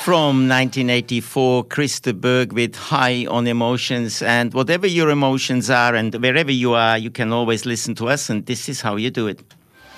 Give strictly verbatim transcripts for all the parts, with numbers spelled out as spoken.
From nineteen eighty-four, Chris de Burgh with High on Emotions. And whatever your emotions are and wherever you are, you can always listen to us, and this is how you do it.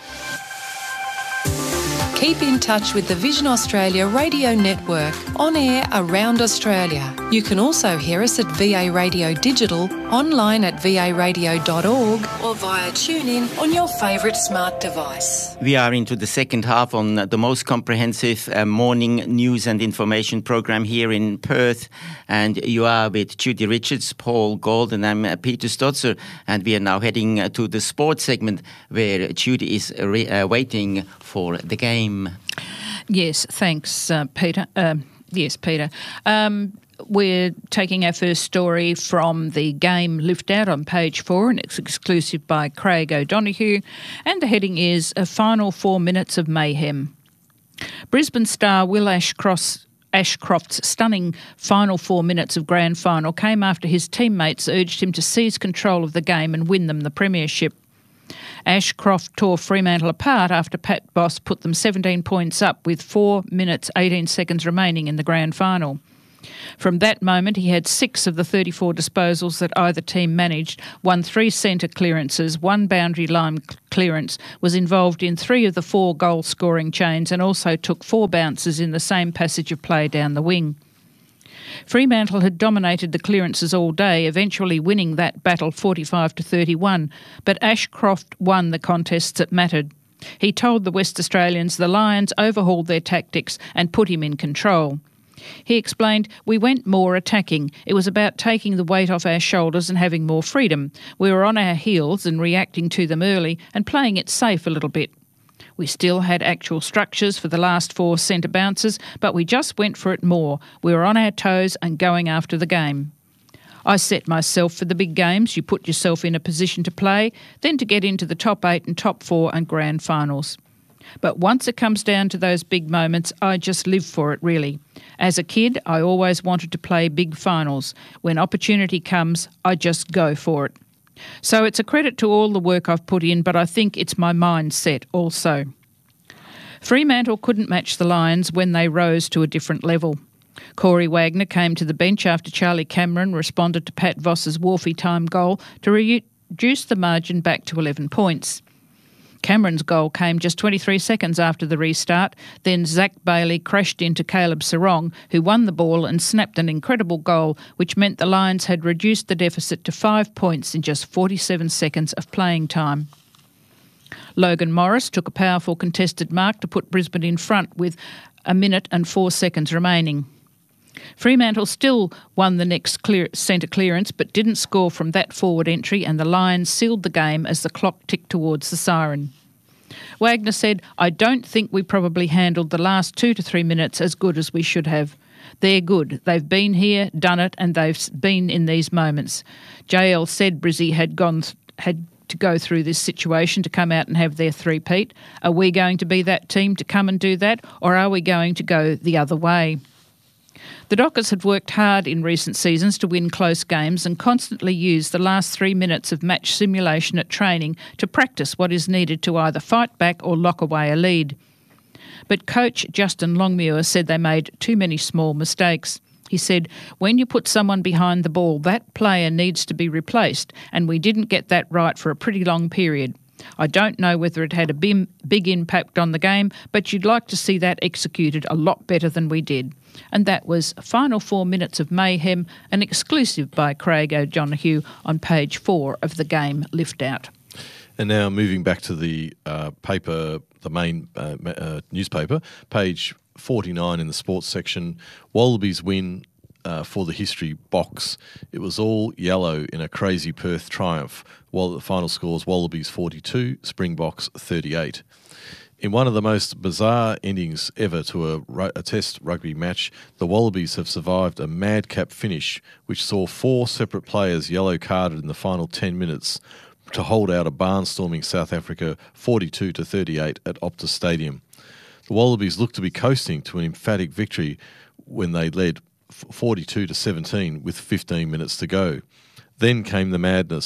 Keep in touch with the Vision Australia radio network, on air around Australia. You can also hear us at V A Radio Digital, online at v a radio dot org or via TuneIn on your favourite smart device. We are into the second half on the most comprehensive uh, morning news and information program here in Perth. And you are with Judy Richards, Paul Gold, and I'm uh, Peter Stotzer. And we are now heading uh, to the sports segment where Judy is re- uh, waiting for the game. Yes, thanks, uh, Peter. Uh, yes, Peter. Um, we're taking our first story from the game Lift Out on page four, and it's exclusive by Craig O'Donoghue. And the heading is A Final Four Minutes of Mayhem. Brisbane star Will Ashcroft's Ashcroft's stunning final four minutes of grand final came after his teammates urged him to seize control of the game and win them the premiership. Ashcroft tore Fremantle apart after Pat Boss put them seventeen points up with four minutes eighteen seconds remaining in the grand final. From that moment, he had six of the thirty-four disposals that either team managed, won three centre clearances, one boundary line clearance, was involved in three of the four goal-scoring chains and also took four bounces in the same passage of play down the wing. Fremantle had dominated the clearances all day, eventually winning that battle forty-five to thirty-one, but Ashcroft won the contests that mattered. He told the West Australians the Lions overhauled their tactics and put him in control. He explained, "We went more attacking. It was about taking the weight off our shoulders and having more freedom. We were on our heels and reacting to them early and playing it safe a little bit. We still had actual structures for the last four centre bounces, but we just went for it more. We were on our toes and going after the game. I set myself for the big games. You put yourself in a position to play, then to get into the top eight and top four and grand finals. But once it comes down to those big moments, I just live for it, really. As a kid, I always wanted to play big finals. When opportunity comes, I just go for it. So it's a credit to all the work I've put in, but I think it's my mindset also." Fremantle couldn't match the Lions when they rose to a different level. Corey Wagner came to the bench after Charlie Cameron responded to Pat Voss's Wharfie time goal to reduce the margin back to eleven points. Cameron's goal came just twenty-three seconds after the restart. Then Zach Bailey crashed into Caleb Sarong, who won the ball and snapped an incredible goal, which meant the Lions had reduced the deficit to five points in just forty-seven seconds of playing time. Logan Morris took a powerful contested mark to put Brisbane in front with a minute and four seconds remaining. Fremantle still won the next clear, centre clearance but didn't score from that forward entry, and the Lions sealed the game as the clock ticked towards the siren. Wagner said, "I don't think we probably handled the last two to three minutes as good as we should have. They're good. They've been here, done it, and they've been in these moments." J L said Brizzy had gone th- had to go through this situation to come out and have their three-peat. Are we going to be that team to come and do that, or are we going to go the other way? The Dockers had worked hard in recent seasons to win close games and constantly use the last three minutes of match simulation at training to practice what is needed to either fight back or lock away a lead. But coach Justin Longmuir said they made too many small mistakes. He said, "When you put someone behind the ball, that player needs to be replaced, and we didn't get that right for a pretty long period. I don't know whether it had a big impact on the game, but you'd like to see that executed a lot better than we did." And that was Final Four Minutes of Mayhem, an exclusive by Craig O'Donoghue on page four of the game Lift Out. And now moving back to the uh, paper, the main uh, uh, newspaper, page forty-nine in the sports section, Wallabies win uh, for the history box. It was all yellow in a crazy Perth triumph, while the final scores Wallabies forty-two, Springboks thirty-eight. In one of the most bizarre endings ever to a, a test rugby match, the Wallabies have survived a madcap finish which saw four separate players yellow carded in the final ten minutes to hold out a barnstorming South Africa forty-two to thirty-eight at Optus Stadium. The Wallabies looked to be coasting to an emphatic victory when they led forty-two to seventeen with fifteen minutes to go. Then came the madness.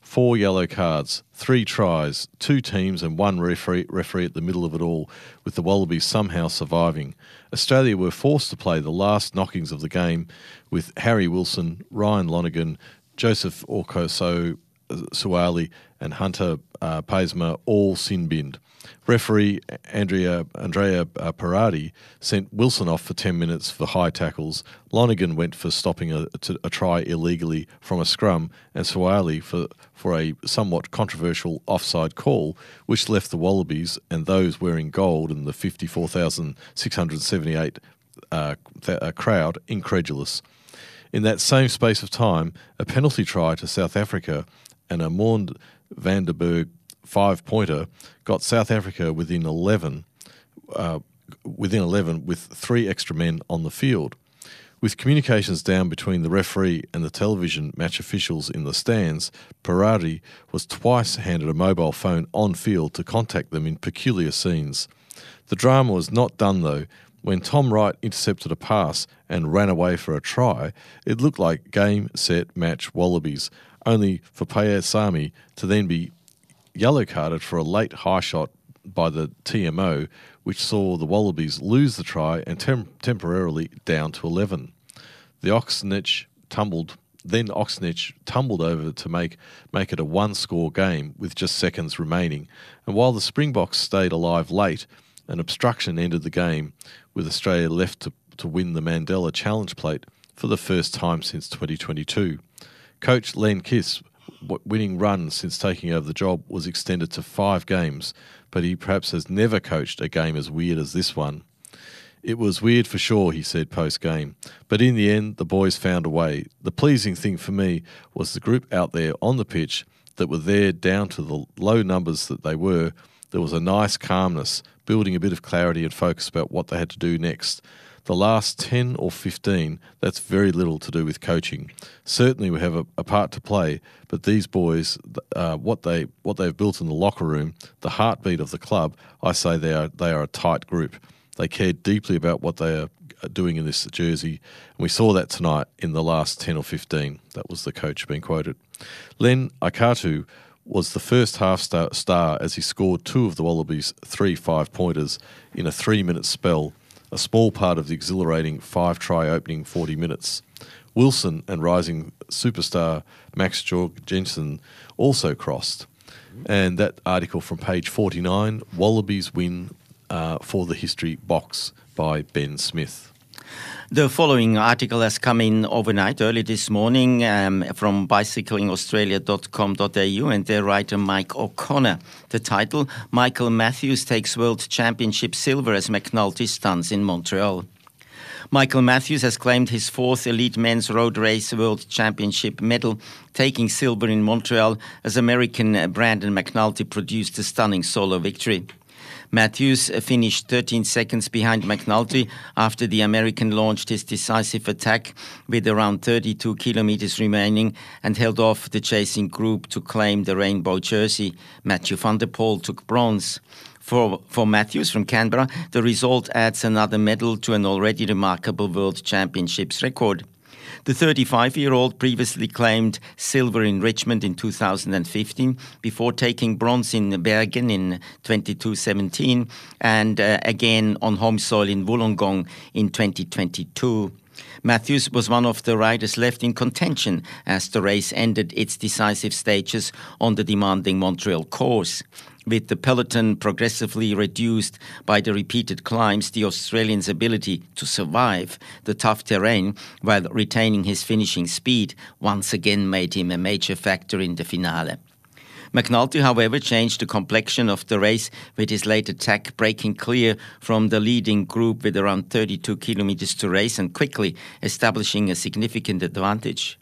four yellow cards, three tries, two teams and one referee, referee at the middle of it all, with the Wallabies somehow surviving. Australia were forced to play the last knockings of the game with Harry Wilson, Ryan Lonergan, Joseph Okoso Suwali and Hunter uh, Paisma all sin-binned. Referee Andrea Andrea uh, Parati sent Wilson off for ten minutes for high tackles. Lonergan went for stopping a, a try illegally from a scrum, and Suwali for, for a somewhat controversial offside call, which left the Wallabies and those wearing gold in the fifty-four thousand six hundred seventy-eight uh, th- uh, crowd incredulous. In that same space of time, a penalty try to South Africa and a Mond van der Berg five-pointer got South Africa within eleven, uh, within eleven with three extra men on the field. With communications down between the referee and the television match officials in the stands, Parati was twice handed a mobile phone on field to contact them in peculiar scenes. The drama was not done, though. When Tom Wright intercepted a pass and ran away for a try, it looked like game, set, match Wallabies, only for Paisami to then be yellow carded for a late high shot by the T M O, which saw the Wallabies lose the try and tem- temporarily down to eleven. The Oxenich tumbled, then Oxenich tumbled over to make make it a one-score game with just seconds remaining. And while the Springboks stayed alive late, an obstruction ended the game, with Australia left to, to win the Mandela Challenge Plate for the first time since twenty twenty-two. Coach Len Kiss winning run since taking over the job was extended to five games, but he perhaps has never coached a game as weird as this one. It was weird for sure, he said post-game, but in the end, the boys found a way. The pleasing thing for me was the group out there on the pitch that were there down to the low numbers that they were. There was a nice calmness, building a bit of clarity and focus about what they had to do next. The last ten or fifteen, that's very little to do with coaching. Certainly we have a, a part to play, but these boys, uh, what they what they've built in the locker room, the heartbeat of the club, I say they are they are a tight group. They care deeply about what they are doing in this jersey, and we saw that tonight in the last ten or fifteen. That was the coach being quoted. Len Aikatu was the first half star, star as he scored two of the Wallabies' three five-pointers in a three-minute spell, a small part of the exhilarating five-try opening forty minutes. Wilson and rising superstar Max Jorgensen also crossed. And that article from page forty-nine, Wallabies win uh, for the history box by Ben Smith. The following article has come in overnight, early this morning, um, from bicycling australia dot com dot a u, and their writer Mike O'Connor. The title, Michael Matthews takes World Championship silver as McNulty stuns in Montreal. Michael Matthews has claimed his fourth elite men's road race World Championship medal, taking silver in Montreal as American Brandon McNulty produced a stunning solo victory. Matthews finished thirteen seconds behind McNulty after the American launched his decisive attack with around thirty-two kilometers remaining and held off the chasing group to claim the rainbow jersey. Matthew van der Poel took bronze. For, for Matthews from Canberra, the result adds another medal to an already remarkable World Championships record. The thirty-five-year-old previously claimed silver in Richmond in two thousand fifteen before taking bronze in Bergen in twenty-two seventeen and uh, again on home soil in Wollongong in twenty twenty-two. Matthews was one of the riders left in contention as the race ended its decisive stages on the demanding Montreal course. With the peloton progressively reduced by the repeated climbs, the Australian's ability to survive the tough terrain while retaining his finishing speed once again made him a major factor in the finale. McNulty, however, changed the complexion of the race with his late attack, breaking clear from the leading group with around thirty-two kilometers to race and quickly establishing a significant advantage.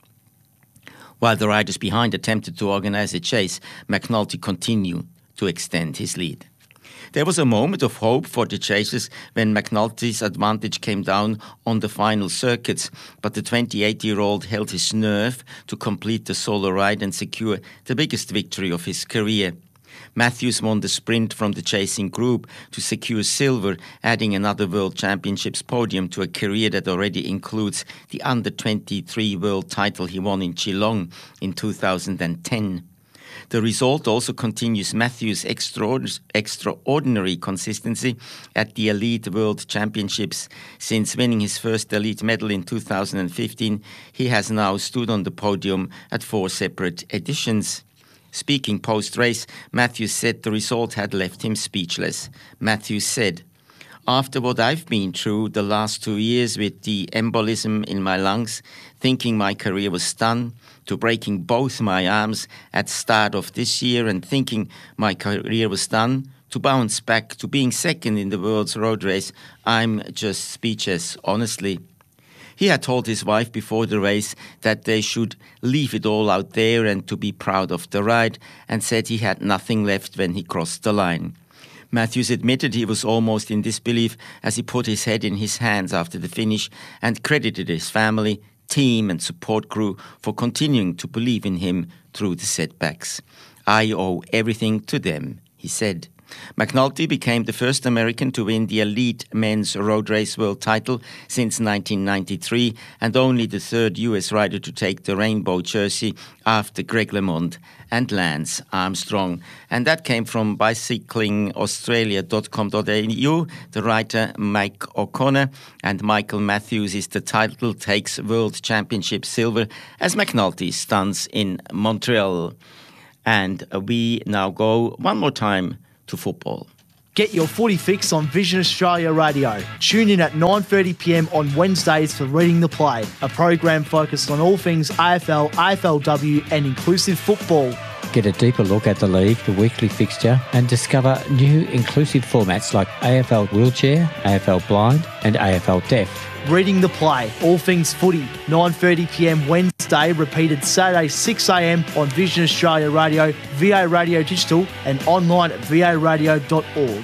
While the riders behind attempted to organize a chase, McNulty continued to extend his lead. There was a moment of hope for the chasers when McNulty's advantage came down on the final circuits, but the twenty-eight-year-old held his nerve to complete the solo ride and secure the biggest victory of his career. Matthews won the sprint from the chasing group to secure silver, adding another World Championships podium to a career that already includes the under twenty-three world title he won in Geelong in two thousand ten. The result also continues Matthews' extraordinary, extraordinary consistency at the Elite World Championships. Since winning his first elite medal in two thousand fifteen, he has now stood on the podium at four separate editions. Speaking post-race, Matthews said the result had left him speechless. Matthews said, "After what I've been through the last two years with the embolism in my lungs, thinking my career was done, to breaking both my arms at start of this year and thinking my career was done, to bounce back to being second in the world's road race, I'm just speechless, honestly." He had told his wife before the race that they should leave it all out there and to be proud of the ride, and said he had nothing left when he crossed the line. Matthews admitted he was almost in disbelief as he put his head in his hands after the finish and credited his family, team and support crew for continuing to believe in him through the setbacks. "I owe everything to them," he said. McNulty became the first American to win the elite men's road race world title since nineteen ninety-three and only the third U S rider to take the rainbow jersey after Greg LeMond and Lance Armstrong. And that came from bicycling australia dot com dot a u, the writer Mike O'Connor, and Michael Matthews is the title takes World Championship silver as McNulty stands in Montreal. And we now go one more time to football. Get your footy fix on Vision Australia Radio. Tune in at nine thirty p m on Wednesdays for Reading the Play, a program focused on all things A F L, A F L W and inclusive football. Get a deeper look at the league, the weekly fixture, and discover new inclusive formats like A F L Wheelchair, A F L Blind and A F L Deaf. Reading the Play, all things footy, nine thirty p m Wednesday, repeated Saturday six a m on Vision Australia Radio, V A Radio Digital and online at v a radio dot org.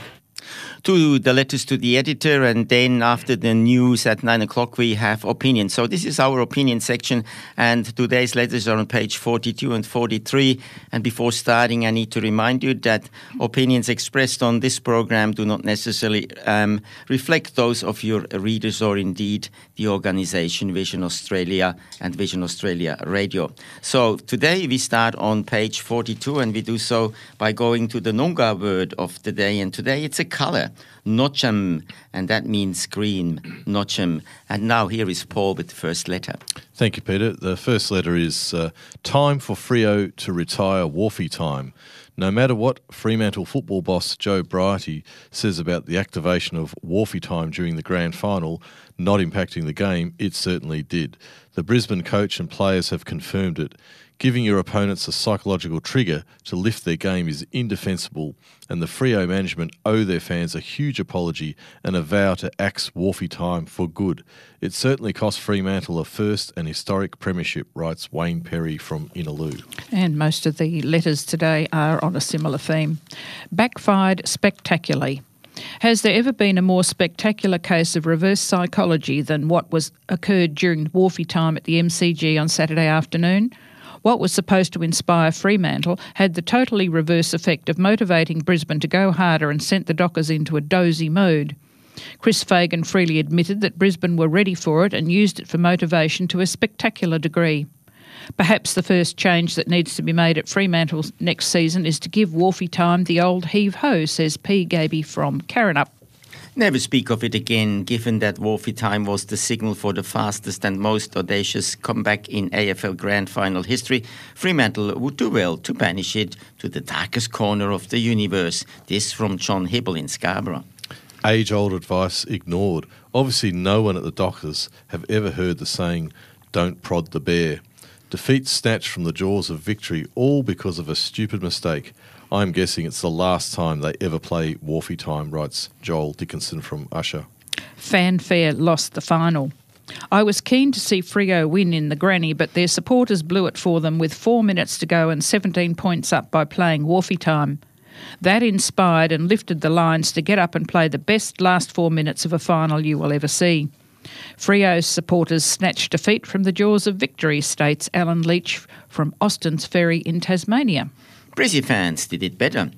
To the letters to the editor, and then after the news at nine o'clock we have opinion. So this is our opinion section, and today's letters are on page forty-two and forty-three. And before starting, I need to remind you that opinions expressed on this program do not necessarily um, reflect those of your readers or indeed the organisation Vision Australia and Vision Australia Radio. So today we start on page forty-two, and we do so by going to the Noongar word of the day, and today it's a colour. Nocham, and that means green, Nocham. And now here is Paul with the first letter. Thank you, Peter. The first letter is uh, time for Freo to retire Wharfie time. No matter what Fremantle football boss Joe Brighty says about the activation of Wharfie time during the grand final not impacting the game, it certainly did. The Brisbane coach and players have confirmed it. Giving your opponents a psychological trigger to lift their game is indefensible, and the Freo management owe their fans a huge apology and a vow to axe Wharfie time for good. It certainly cost Fremantle a first and historic premiership, writes Wayne Perry from Inaloo. And most of the letters today are on a similar theme. Backfired spectacularly. Has there ever been a more spectacular case of reverse psychology than what was occurred during Wharfie time at the M C G on Saturday afternoon? What was supposed to inspire Fremantle had the totally reverse effect of motivating Brisbane to go harder and sent the Dockers into a dozy mode. Chris Fagan freely admitted that Brisbane were ready for it and used it for motivation to a spectacular degree. Perhaps the first change that needs to be made at Fremantle next season is to give Wharfie time the old heave-ho, says P. Gaby from Karrinyup. Never speak of it again, given that Wharfie time was the signal for the fastest and most audacious comeback in A F L Grand Final history. Fremantle would do well to banish it to the darkest corner of the universe. This from John Hibble in Scarborough. Age-old advice ignored. Obviously no one at the Dockers have ever heard the saying, "Don't prod the bear." Defeat snatched from the jaws of victory, all because of a stupid mistake. I'm guessing it's the last time they ever play Wharfie time, writes Joel Dickinson from Usher. Fanfare lost the final. I was keen to see Freo win in the granny, but their supporters blew it for them with four minutes to go and seventeen points up by playing Wharfie time. That inspired and lifted the Lions to get up and play the best last four minutes of a final you will ever see. Freo's supporters snatched defeat from the jaws of victory, states Alan Leach from Austin's Ferry in Tasmania. Brizzy fans did it better.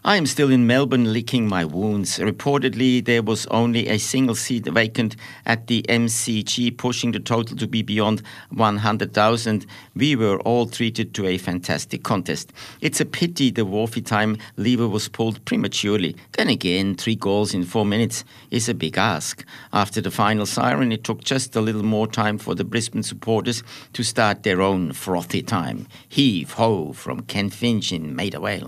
I am still in Melbourne licking my wounds. Reportedly, there was only a single seat vacant at the M C G, pushing the total to be beyond one hundred thousand. We were all treated to a fantastic contest. It's a pity the Wharfie time lever was pulled prematurely. Then again, three goals in four minutes is a big ask. After the final siren, it took just a little more time for the Brisbane supporters to start their own frothy time. Heave ho from Ken Finch in Maida Vale.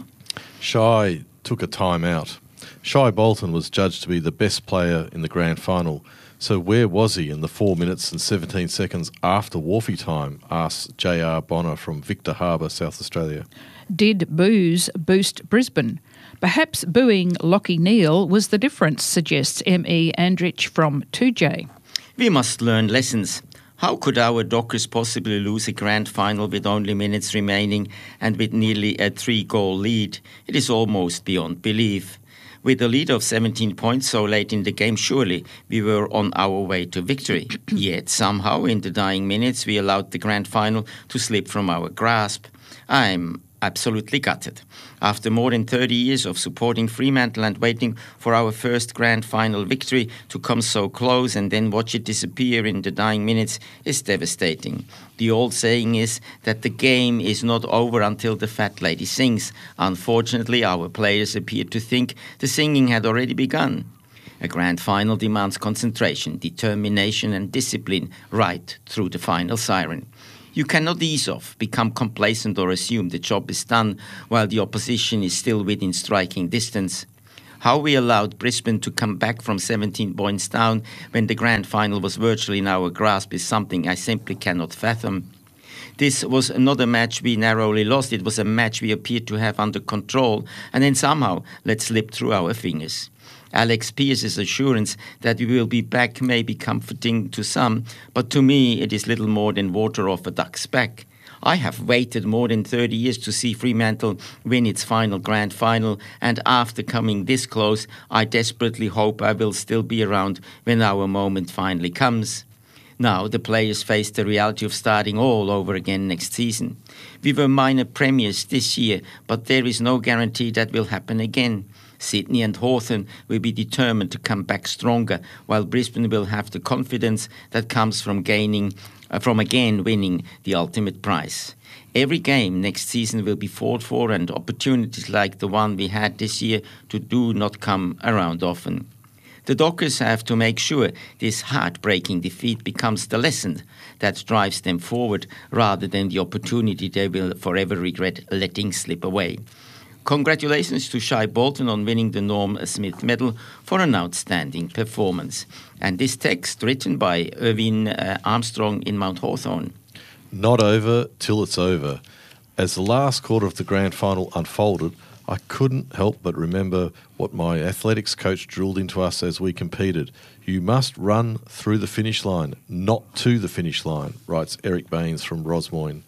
Shy took a time out. Shy Bolton was judged to be the best player in the grand final. So where was he in the four minutes and seventeen seconds after Wharfie time, asks J R Bonner from Victor Harbour, South Australia. Did boos boost Brisbane? Perhaps booing Lockie Neal was the difference, suggests M E Andrich from two J. We must learn lessons. How could our Dockers possibly lose a grand final with only minutes remaining and with nearly a three-goal lead? It is almost beyond belief. With a lead of seventeen points so late in the game, surely we were on our way to victory. Yet somehow in the dying minutes we allowed the grand final to slip from our grasp. I'm absolutely gutted. After more than thirty years of supporting Fremantle and waiting for our first grand final victory to come so close and then watch it disappear in the dying minutes is devastating. The old saying is that the game is not over until the fat lady sings. Unfortunately, our players appeared to think the singing had already begun. A grand final demands concentration, determination and discipline right through the final siren. You cannot ease off, become complacent or assume the job is done while the opposition is still within striking distance. How we allowed Brisbane to come back from seventeen points down when the grand final was virtually in our grasp is something I simply cannot fathom. This was not a match we narrowly lost, it was a match we appeared to have under control and then somehow let slip through our fingers. Alex Pearce's assurance that we will be back may be comforting to some, but to me it is little more than water off a duck's back. I have waited more than thirty years to see Fremantle win its final grand final, and after coming this close, I desperately hope I will still be around when our moment finally comes. Now the players face the reality of starting all over again next season. We were minor premiers this year, but there is no guarantee that will happen again. Sydney and Hawthorn will be determined to come back stronger, while Brisbane will have the confidence that comes from gaining, uh, from again winning the ultimate prize. Every game next season will be fought for, and opportunities like the one we had this year to do not come around often. The Dockers have to make sure this heartbreaking defeat becomes the lesson that drives them forward rather than the opportunity they will forever regret letting slip away. Congratulations to Shy Bolton on winning the Norm Smith Medal for an outstanding performance. And this text written by Irvin uh, Armstrong in Mount Hawthorn. Not over till it's over. As the last quarter of the grand final unfolded, I couldn't help but remember what my athletics coach drilled into us as we competed. You must run through the finish line, not to the finish line, writes Eric Baines from Rosmoyne.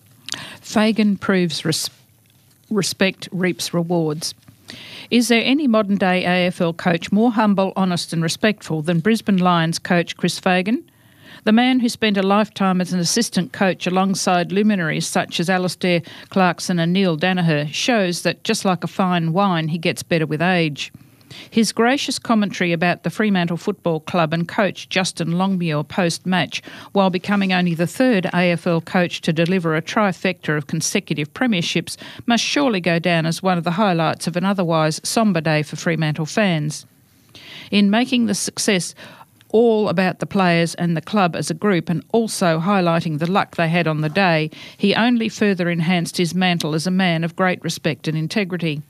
Fagan proves res- respect reaps rewards. Is there any modern-day A F L coach more humble, honest and respectful than Brisbane Lions coach Chris Fagan? The man who spent a lifetime as an assistant coach alongside luminaries such as Alistair Clarkson and Neil Danaher shows that just like a fine wine, he gets better with age. His gracious commentary about the Fremantle Football Club and coach Justin Longmuir post-match, while becoming only the third A F L coach to deliver a trifecta of consecutive premierships, must surely go down as one of the highlights of an otherwise sombre day for Fremantle fans. In making the success all about the players and the club as a group, and also highlighting the luck they had on the day, he only further enhanced his mantle as a man of great respect and integrity.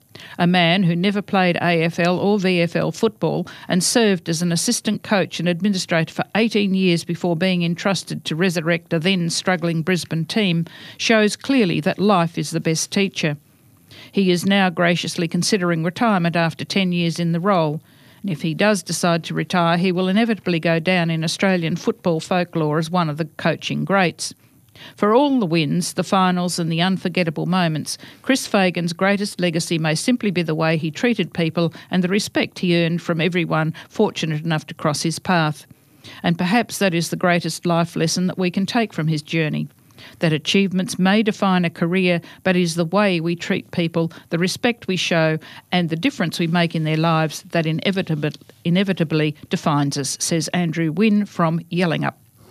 A man who never played A F L or V F L football and served as an assistant coach and administrator for eighteen years before being entrusted to resurrect a then struggling Brisbane team shows clearly that life is the best teacher. He is now graciously considering retirement after ten years in the role. And if he does decide to retire, he will inevitably go down in Australian football folklore as one of the coaching greats. For all the wins, the finals and the unforgettable moments, Chris Fagan's greatest legacy may simply be the way he treated people and the respect he earned from everyone fortunate enough to cross his path. And perhaps that is the greatest life lesson that we can take from his journey. that achievements may define a career, but it is the way we treat people, the respect we show, and the difference we make in their lives that inevitably, inevitably defines us, says Andrew Wynne from Yellingup.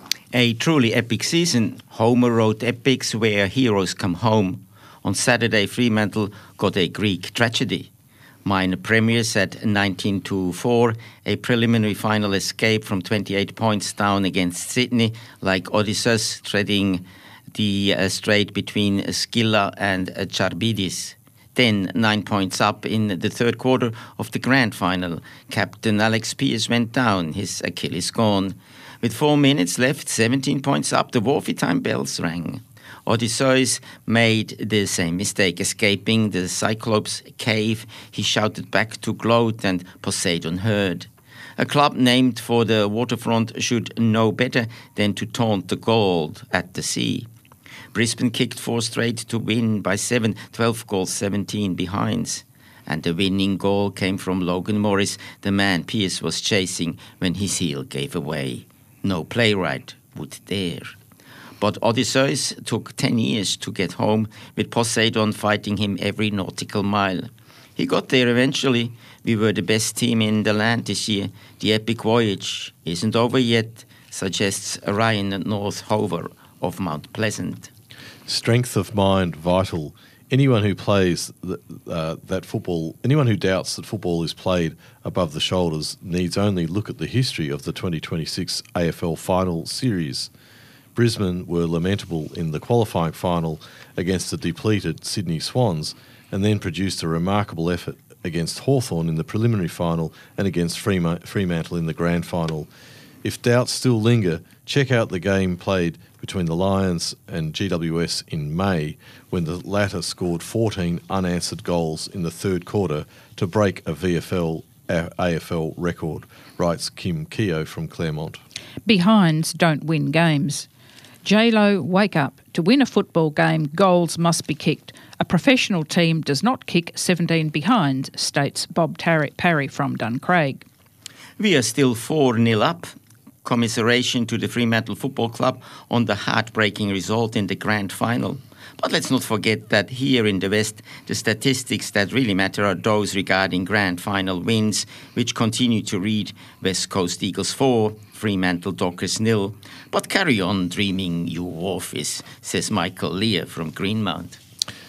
A truly epic season. Homer wrote epics where heroes come home. On Saturday, Fremantle got a Greek tragedy. Minor premiers at nineteen to four, a preliminary final escape from twenty-eight points down against Sydney, like Odysseus treading the uh, strait between Scylla and uh, Charbidis. Then nine points up in the third quarter of the grand final. Captain Alex Pearce went down, his Achilles gone. With four minutes left, seventeen points up, the Wharfie time bells rang. Odysseus made the same mistake, escaping the Cyclops cave. He shouted back to gloat, and Poseidon heard. A club named for the waterfront should know better than to taunt the gold at the sea. Brisbane kicked four straight to win by seven, twelve goals, seventeen behinds. And the winning goal came from Logan Morris, the man Pearce was chasing when his heel gave away. No playwright would dare. But Odysseus took ten years to get home, with Poseidon fighting him every nautical mile. He got there eventually. We were the best team in the land this year. The epic voyage isn't over yet, suggests Ryan Northover of Mount Pleasant. Strength of mind vital. Anyone who plays th- uh, that football, anyone who doubts that football is played above the shoulders needs only look at the history of the twenty twenty-six A F L final series. Brisbane were lamentable in the qualifying final against the depleted Sydney Swans, and then produced a remarkable effort against Hawthorn in the preliminary final and against Frema- Fremantle in the grand final. If doubts still linger, check out the game played between the Lions and G W S in May, when the latter scored fourteen unanswered goals in the third quarter to break a V F L A F L record, writes Kim Keogh from Claremont. Behinds don't win games. J-Lo, wake up. To win a football game, goals must be kicked. A professional team does not kick seventeen behind, states Bob Tar- Parry from Duncraig. We are still four nil up. Commiseration to the Fremantle Football Club on the heartbreaking result in the grand final. But let's not forget that here in the West, the statistics that really matter are those regarding grand final wins, which continue to read West Coast Eagles four, Fremantle Dockers nil. But carry on dreaming, you Wharfies, says Michael Lear from Greenmount.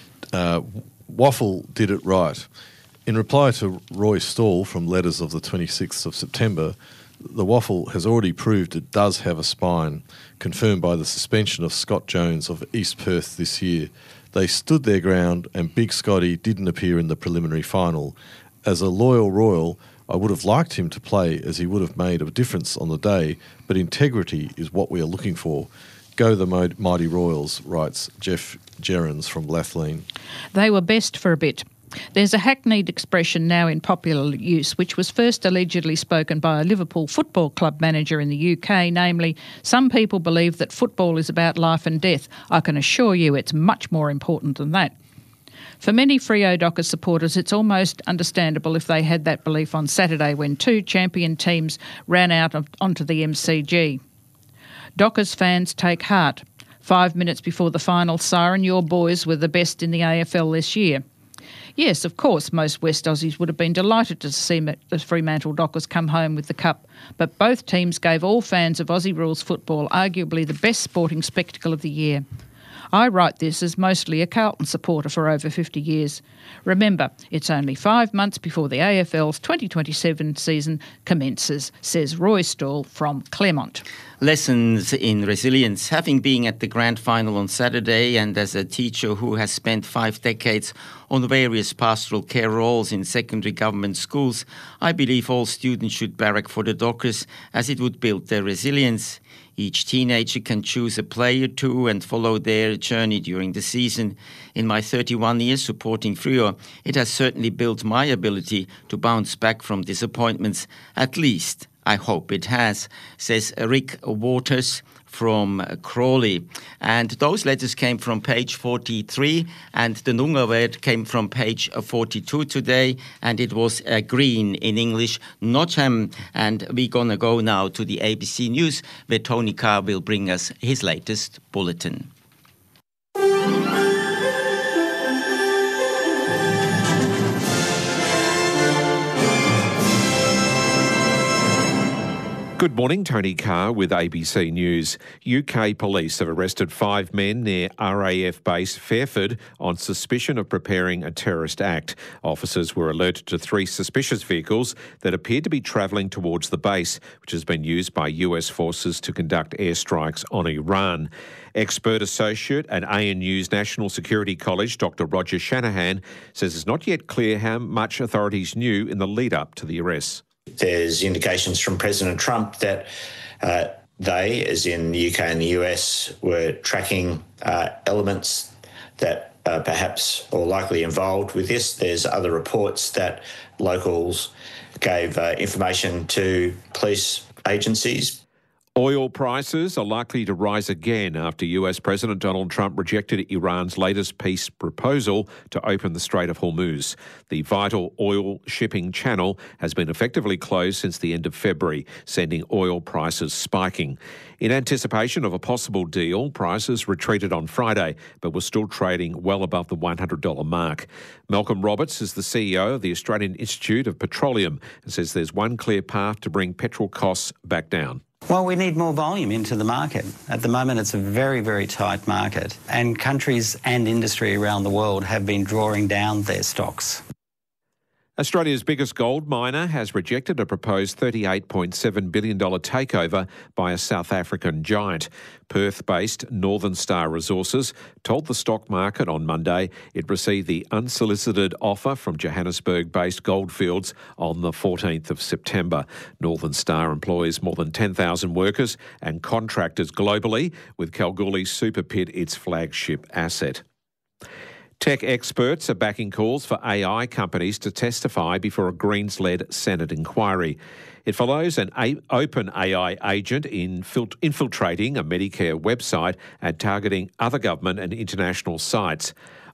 Uh, Waffle did it right. In reply to Roy Stall from Letters of the twenty-sixth of September, the Waffle has already proved it does have a spine, confirmed by the suspension of Scott Jones of East Perth this year. They stood their ground, and Big Scotty didn't appear in the preliminary final. As a loyal Royal, I would have liked him to play, as he would have made a difference on the day, but integrity is what we are looking for. Go the Mighty Royals, writes Jeff Gerrans from Lathleen. They were best for a bit. There's a hackneyed expression now in popular use, which was first allegedly spoken by a Liverpool Football Club manager in the U K, namely, some people believe that football is about life and death. I can assure you it's much more important than that. For many Freo Dockers supporters, it's almost understandable if they had that belief on Saturday when two champion teams ran out of, onto the M C G. Dockers fans, take heart. Five minutes before the final siren, your boys were the best in the A F L this year. Yes, of course, most West Aussies would have been delighted to see the Fremantle Dockers come home with the cup, but both teams gave all fans of Aussie rules football arguably the best sporting spectacle of the year. I write this as mostly a Carlton supporter for over fifty years. Remember, it's only five months before the A F L's twenty twenty-seven season commences, says Roy Stall from Claremont. Lessons in resilience. Having been at the grand final on Saturday, and as a teacher who has spent five decades on various pastoral care roles in secondary government schools, I believe all students should barrack for the Dockers, as it would build their resilience. Each teenager can choose a play or two and follow their journey during the season. In my thirty-one years supporting Freo, it has certainly built my ability to bounce back from disappointments. At least, I hope it has, says Rick Waters from Crawley. And those letters came from page forty-three, and the Noongar word came from page forty-two today, and it was uh, green in English, Notcham. And we're going to go now to the A B C News, where Tony Carr will bring us his latest bulletin. Good morning, Tony Carr with A B C News. U K police have arrested five men near R A F base Fairford on suspicion of preparing a terrorist act. Officers were alerted to three suspicious vehicles that appeared to be travelling towards the base, which has been used by U S forces to conduct airstrikes on Iran. Expert associate at A N U's National Security College, Doctor Roger Shanahan, says it's not yet clear how much authorities knew in the lead-up to the arrests. There's indications from President Trump that uh, they, as in the U K and the U S, were tracking uh, elements that uh, perhaps or likely involved with this. There's other reports that locals gave uh, information to police agencies. Oil prices are likely to rise again after U S President Donald Trump rejected Iran's latest peace proposal to open the Strait of Hormuz. The vital oil shipping channel has been effectively closed since the end of February, sending oil prices spiking. In anticipation of a possible deal, prices retreated on Friday, but were still trading well above the one hundred dollars mark. Malcolm Roberts is the C E O of the Australian Institute of Petroleum and says there's one clear path to bring petrol costs back down. Well, we need more volume into the market. At the moment, it's a very, very tight market, and countries and industry around the world have been drawing down their stocks. Australia's biggest gold miner has rejected a proposed thirty-eight point seven billion dollars takeover by a South African giant. Perth-based Northern Star Resources told the stock market on Monday it received the unsolicited offer from Johannesburg-based Goldfields on the fourteenth of September. Northern Star employs more than ten thousand workers and contractors globally, with Kalgoorlie Super Pit its flagship asset. Tech experts are backing calls for A I companies to testify before a Greens-led Senate inquiry. It follows an a- open A I agent infilt- infiltrating a Medicare website and targeting other government and international sites.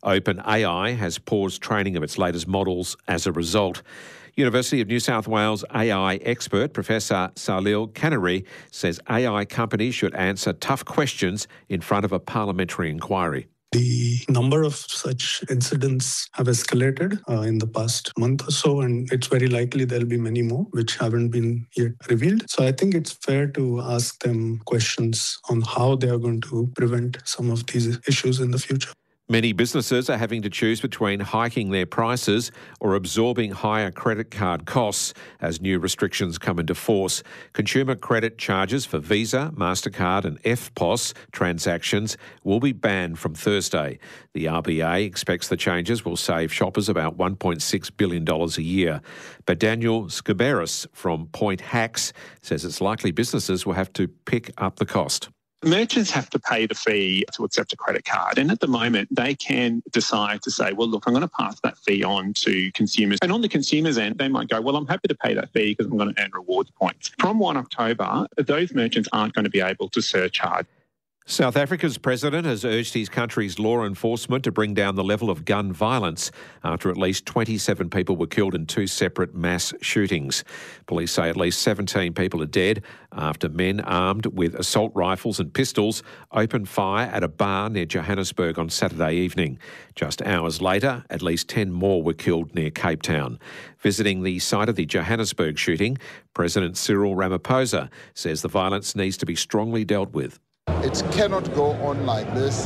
OpenAI has paused training of its latest models as a result. University of New South Wales A I expert Professor Salil Kanari says A I companies should answer tough questions in front of a parliamentary inquiry. The number of such incidents have escalated uh, in the past month or so, and it's very likely there'll be many more which haven't been yet revealed. So I think it's fair to ask them questions on how they are going to prevent some of these issues in the future. Many businesses are having to choose between hiking their prices or absorbing higher credit card costs as new restrictions come into force. Consumer credit charges for Visa, MasterCard and F P O S transactions will be banned from Thursday. The R B A expects the changes will save shoppers about one point six billion dollars a year. But Daniel Skiberis from Point Hacks says it's likely businesses will have to pick up the cost. Merchants have to pay the fee to accept a credit card. And at the moment, they can decide to say, well, look, I'm going to pass that fee on to consumers. And on the consumer's end, they might go, well, I'm happy to pay that fee because I'm going to earn rewards points. From the first of October, those merchants aren't going to be able to surcharge. South Africa's president has urged his country's law enforcement to bring down the level of gun violence after at least twenty-seven people were killed in two separate mass shootings. Police say at least seventeen people are dead after men armed with assault rifles and pistols opened fire at a bar near Johannesburg on Saturday evening. Just hours later, at least ten more were killed near Cape Town. Visiting the site of the Johannesburg shooting, President Cyril Ramaphosa says the violence needs to be strongly dealt with. It cannot go on like this,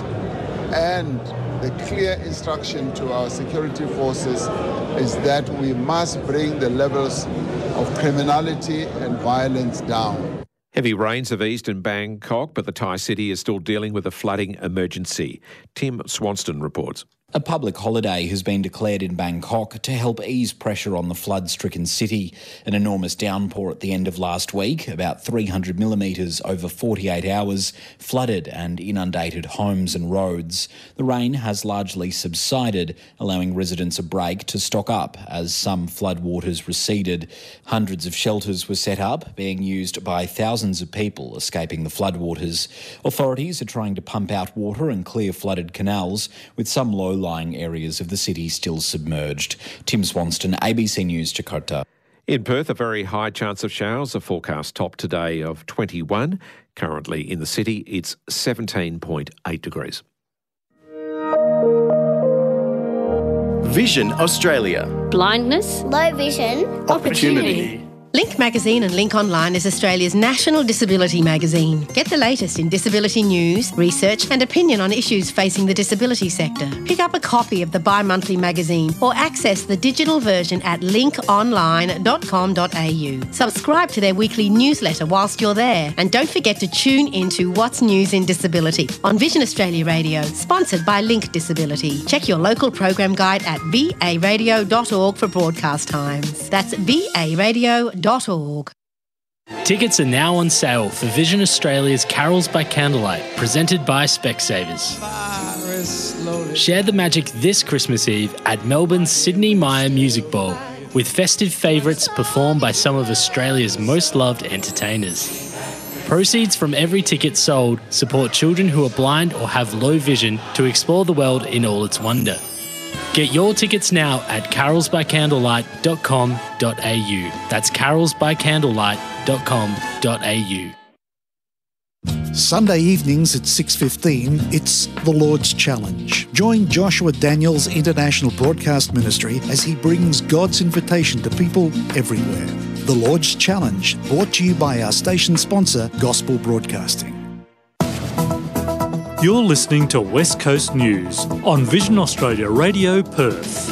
and the clear instruction to our security forces is that we must bring the levels of criminality and violence down. Heavy rains have eased in Bangkok, but the Thai city is still dealing with a flooding emergency. Tim Swanston reports. A public holiday has been declared in Bangkok to help ease pressure on the flood-stricken city. An enormous downpour at the end of last week, about three hundred millimetres over forty-eight hours, flooded and inundated homes and roads. The rain has largely subsided, allowing residents a break to stock up as some floodwaters receded. Hundreds of shelters were set up, being used by thousands of people escaping the floodwaters. Authorities are trying to pump out water and clear flooded canals, with some low lying areas of the city still submerged. Tim Swanston, A B C News, Jakarta. In Perth, a very high chance of showers. A forecast top today of twenty-one. Currently in the city, it's seventeen point eight degrees. Vision Australia. Blindness. Low vision. Opportunity. Link Magazine and Link Online is Australia's national disability magazine. Get the latest in disability news, research and opinion on issues facing the disability sector. Pick up a copy of the bi-monthly magazine or access the digital version at link online dot com dot a u. Subscribe to their weekly newsletter whilst you're there, and don't forget to tune into What's News in Disability on Vision Australia Radio, sponsored by Link Disability. Check your local program guide at v a radio dot org for broadcast times. That's v a radio dot org. Tickets are now on sale for Vision Australia's Carols by Candlelight, presented by Specsavers. Share the magic this Christmas Eve at Melbourne's Sydney Myer Music Bowl, with festive favourites performed by some of Australia's most loved entertainers. Proceeds from every ticket sold support children who are blind or have low vision to explore the world in all its wonder. Get your tickets now at carols by candlelight dot com dot a u. That's carols by candlelight dot com dot a u. Sunday evenings at six fifteen, it's the Lord's Challenge. Join Joshua Daniels International Broadcast Ministry as he brings God's invitation to people everywhere. The Lord's Challenge, brought to you by our station sponsor, Gospel Broadcasting. You're listening to West Coast News on Vision Australia Radio, Perth.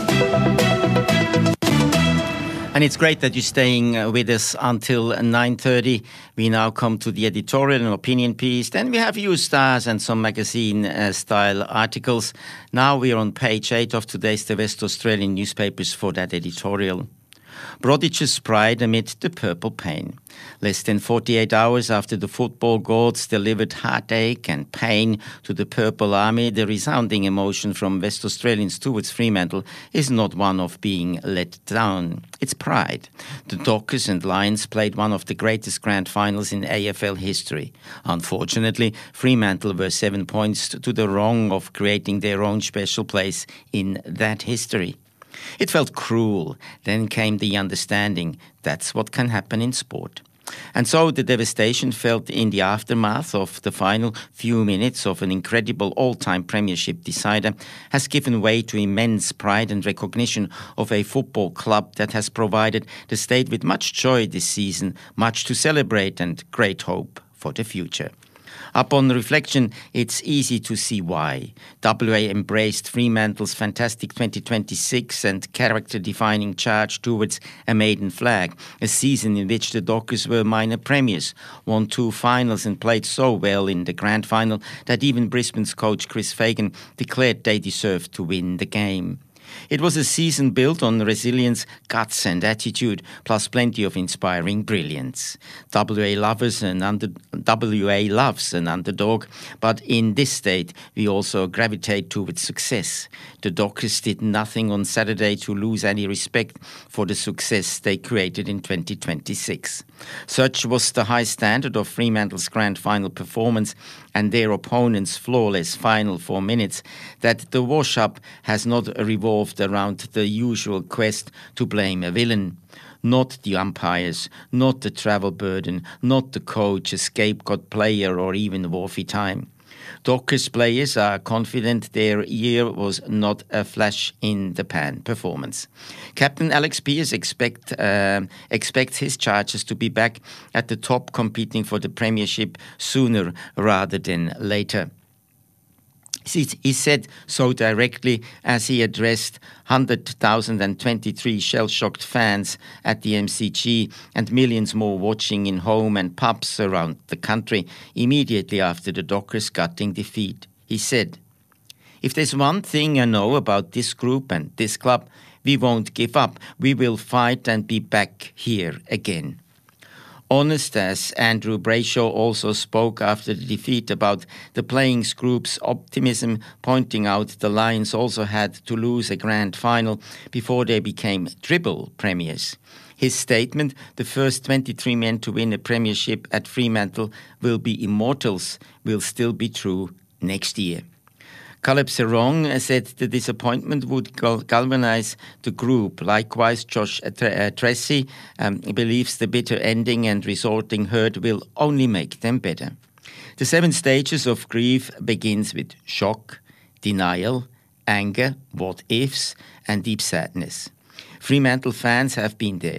And it's great that you're staying uh, with us until nine thirty. We now come to the editorial and opinion piece. Then we have you stars and some magazine-style uh, articles. Now we're on page eight of today's The West Australian newspapers for that editorial. Prodigious pride amid the purple pain. Less than forty-eight hours after the football gods delivered heartache and pain to the Purple Army, the resounding emotion from West Australians towards Fremantle is not one of being let down. It's pride. The Dockers and Lions played one of the greatest grand finals in A F L history. Unfortunately, Fremantle were seven points to the wrong of creating their own special place in that history. It felt cruel. Then came the understanding that's what can happen in sport. And so the devastation felt in the aftermath of the final few minutes of an incredible all-time premiership decider has given way to immense pride and recognition of a football club that has provided the state with much joy this season, much to celebrate and great hope for the future. Upon reflection, it's easy to see why. W A embraced Fremantle's fantastic twenty twenty-six and character-defining charge towards a maiden flag, a season in which the Dockers were minor premiers, won two finals and played so well in the grand final that even Brisbane's coach Chris Fagan declared they deserved to win the game. It was a season built on resilience, guts and attitude, plus plenty of inspiring brilliance. W A lovers and under, W A loves an underdog, but in this state we also gravitate towards success. The Dockers did nothing on Saturday to lose any respect for the success they created in twenty twenty-six. Such was the high standard of Fremantle's grand final performance and their opponents' flawless final four minutes that the wash-up has not revolved around the usual quest to blame a villain. Not the umpires, not the travel burden, not the coach, a scapegoat player or even Wolfie time. Dockers players are confident their year was not a flash-in-the-pan performance. Captain Alex Pearce expect, uh, expects his Chargers to be back at the top competing for the premiership sooner rather than later. He said so directly as he addressed one hundred thousand twenty-three shell-shocked fans at the M C G and millions more watching in home and pubs around the country immediately after the Dockers' gutting defeat. He said, "If there's one thing I know about this group and this club, we won't give up. We will fight and be back here again." Honest as Andrew Brayshaw also spoke after the defeat about the playing group's optimism, pointing out the Lions also had to lose a grand final before they became triple premiers. His statement, the first twenty-three men to win a premiership at Fremantle will be immortals, will still be true next year. Caleb Serong said the disappointment would galvanize the group. Likewise, Josh Tracy um, believes the bitter ending and resulting hurt will only make them better. The seven stages of grief begins with shock, denial, anger, what-ifs, and deep sadness. Fremantle fans have been there.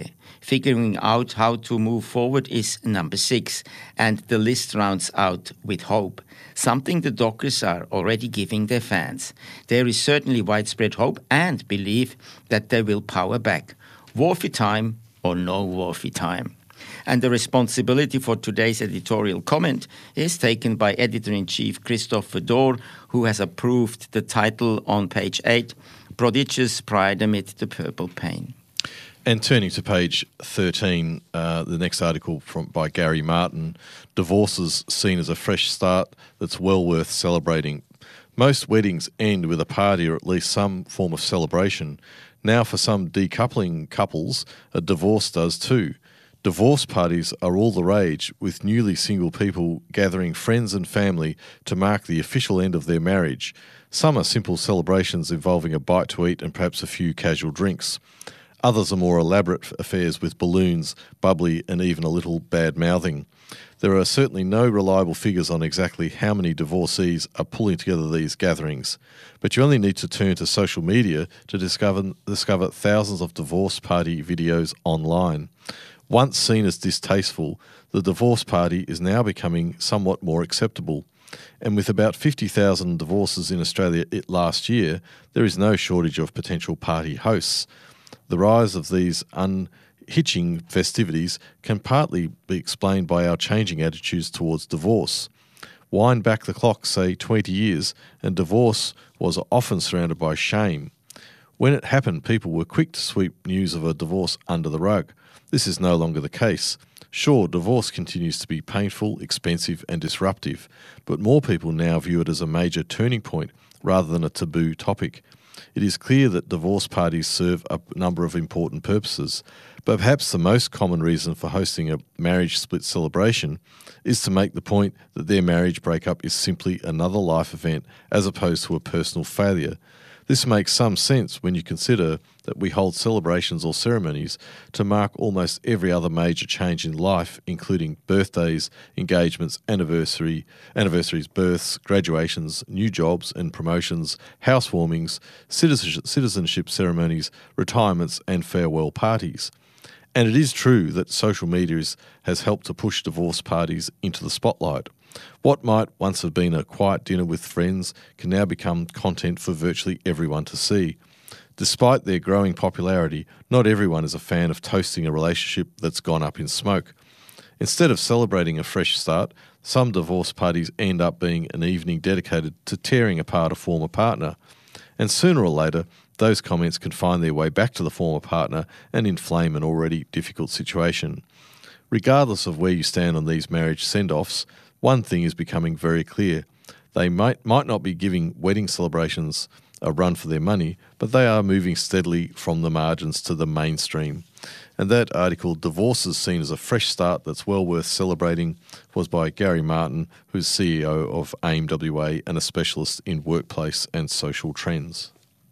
Figuring out how to move forward is number six, and the list rounds out with hope, something the Dockers are already giving their fans. There is certainly widespread hope and belief that they will power back. Warfy time or no Warfy time. And the responsibility for today's editorial comment is taken by Editor-in-Chief Christoph Fedor, who has approved the title on page eight, Prodigious Pride Amid the Purple Pain. And turning to page thirteen, uh, the next article from by Gary Martin, divorces seen as a fresh start that's well worth celebrating. Most weddings end with a party or at least some form of celebration. Now for some decoupling couples, a divorce does too. Divorce parties are all the rage, with newly single people gathering friends and family to mark the official end of their marriage. Some are simple celebrations involving a bite to eat and perhaps a few casual drinks. Others are more elaborate affairs with balloons, bubbly and even a little bad-mouthing. There are certainly no reliable figures on exactly how many divorcees are pulling together these gatherings, but you only need to turn to social media to discover, discover thousands of divorce party videos online. Once seen as distasteful, the divorce party is now becoming somewhat more acceptable. And with about fifty thousand divorces in Australia last year, there is no shortage of potential party hosts. The rise of these unhitching festivities can partly be explained by our changing attitudes towards divorce. Wind back the clock, say, twenty years, and divorce was often surrounded by shame. When it happened, people were quick to sweep news of a divorce under the rug. This is no longer the case. Sure, divorce continues to be painful, expensive and disruptive, but more people now view it as a major turning point rather than a taboo topic. It is clear that divorce parties serve a number of important purposes, but perhaps the most common reason for hosting a marriage split celebration is to make the point that their marriage breakup is simply another life event as opposed to a personal failure. This makes some sense when you consider that we hold celebrations or ceremonies to mark almost every other major change in life, including birthdays, engagements, anniversary, anniversaries, births, graduations, new jobs and promotions, housewarmings, citizenship, citizenship ceremonies, retirements and farewell parties. And it is true that social media is, has helped to push divorce parties into the spotlight. What might once have been a quiet dinner with friends can now become content for virtually everyone to see. Despite their growing popularity, not everyone is a fan of toasting a relationship that's gone up in smoke. Instead of celebrating a fresh start, some divorce parties end up being an evening dedicated to tearing apart a former partner. And sooner or later, those comments can find their way back to the former partner and inflame an already difficult situation. Regardless of where you stand on these marriage send-offs, one thing is becoming very clear. They might, might not be giving wedding celebrations a run for their money, but they are moving steadily from the margins to the mainstream. And that article, Divorces Seen as a Fresh Start That's Well Worth Celebrating, was by Gary Martin, who's C E O of AIM W A and a specialist in workplace and social trends.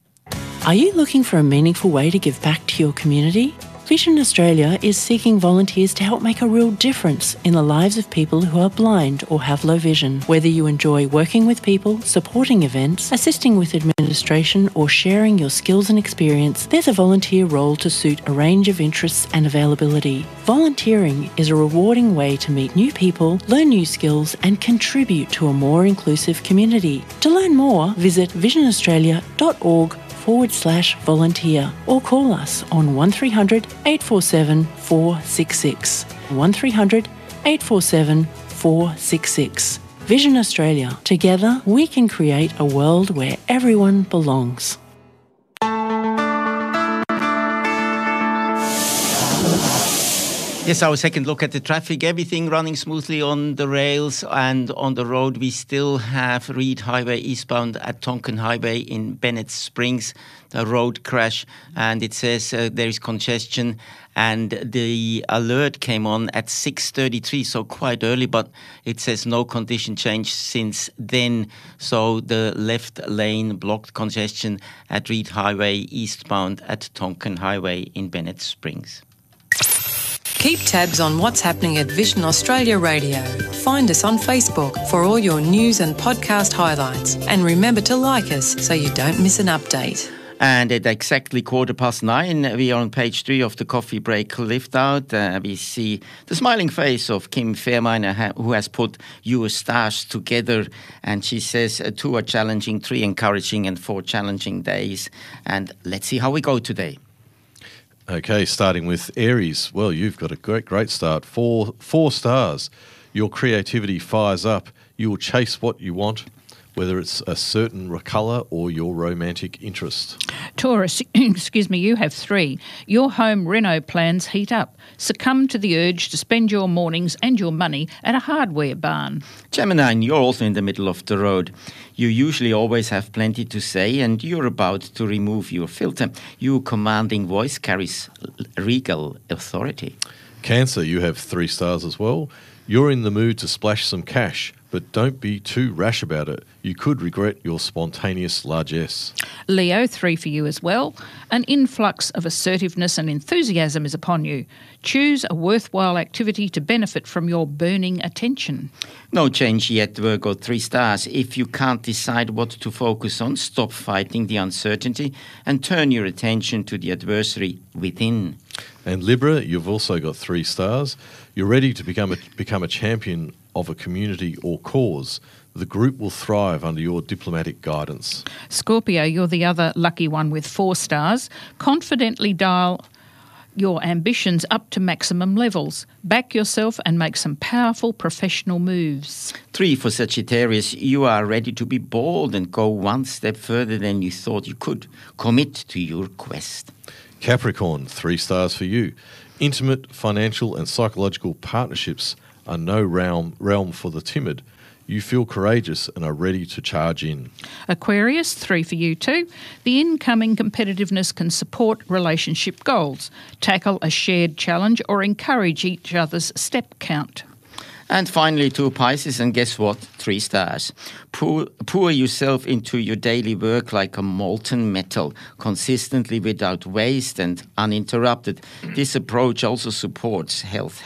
Are you looking for a meaningful way to give back to your community? Vision Australia is seeking volunteers to help make a real difference in the lives of people who are blind or have low vision. Whether you enjoy working with people, supporting events, assisting with administration or sharing your skills and experience, there's a volunteer role to suit a range of interests and availability. Volunteering is a rewarding way to meet new people, learn new skills and contribute to a more inclusive community. To learn more, visit vision australia dot org forward slash volunteer or call us on one three hundred eight four seven four six six. one three hundred eight four seven four six six. Vision Australia. Together we can create a world where everyone belongs. Yes, our second look at the traffic. Everything running smoothly on the rails and on the road. We still have Reed Highway eastbound at Tonkin Highway in Bennett Springs, the road crash, and it says uh, there is congestion, and the alert came on at six thirty-three, so quite early, but it says no condition change since then. So the left lane blocked congestion at Reed Highway eastbound at Tonkin Highway in Bennett Springs. Keep tabs on what's happening at Vision Australia Radio. Find us on Facebook for all your news and podcast highlights. And remember to like us so you don't miss an update. And at exactly quarter past nine, we are on page three of the Coffee Break Lift Out. Uh, we see the smiling face of Kim Fairminer, ha- who has put your stars together. And she says, uh, two are challenging, three encouraging, and four challenging days. And let's see how we go today. Okay, starting with Aries. Well, you've got a great, great start. Four, four stars. Your creativity fires up. You will chase what you want, whether it's a certain colour or your romantic interest. Taurus, excuse me, you have three. Your home reno plans heat up. Succumb to the urge to spend your mornings and your money at a hardware barn. Gemini, you're also in the middle of the road. You usually always have plenty to say, and you're about to remove your filter. Your commanding voice carries regal authority. Cancer, you have three stars as well. You're in the mood to splash some cash, but don't be too rash about it. You could regret your spontaneous largesse. Leo, three for you as well. An influx of assertiveness and enthusiasm is upon you. Choose a worthwhile activity to benefit from your burning attention. No change yet, Virgo, three stars. If you can't decide what to focus on, stop fighting the uncertainty and turn your attention to the adversary within. And Libra, you've also got three stars. You're ready to become a, become a champion of a community or cause. The group will thrive under your diplomatic guidance. Scorpio, you're the other lucky one with four stars. Confidently dial your ambitions up to maximum levels. Back yourself and make some powerful professional moves. Three for Sagittarius, you are ready to be bold and go one step further than you thought you could. Commit to your quest. Capricorn, three stars for you. Intimate, financial and psychological partnerships are no realm, realm for the timid. You feel courageous and are ready to charge in. Aquarius, three for you too. The incoming competitiveness can support relationship goals, tackle a shared challenge or encourage each other's step count. And finally, two Pisces, and guess what? Three stars. Pour, pour yourself into your daily work like a molten metal, consistently without waste and uninterrupted. This approach also supports health,